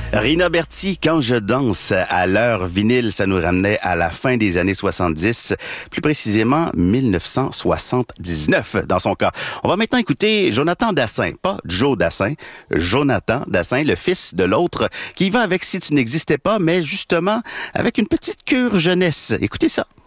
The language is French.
Rina Berty, Quand je danse à l'heure vinyle, ça nous ramenait à la fin des années 70, plus précisément 1979 dans son cas. On va maintenant écouter Jonathan Dassin, pas Joe Dassin, Jonathan Dassin, le fils de l'autre, qui va avec Si tu n'existais pas, mais justement avec une petite cure jeunesse. Écoutez ça.